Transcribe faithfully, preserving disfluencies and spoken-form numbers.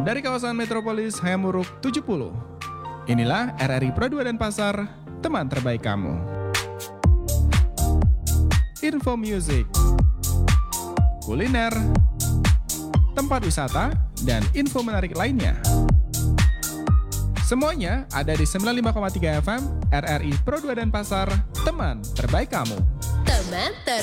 dari kawasan Metropolis Hayamuruk tujuh puluh. Inilah R R I Pro dua Denpasar, teman terbaik kamu. Info music, kuliner, tempat wisata, dan info menarik lainnya. Semuanya ada di sembilan puluh lima koma tiga F M R R I Pro dua Denpasar, teman terbaik kamu. Teman terbaik.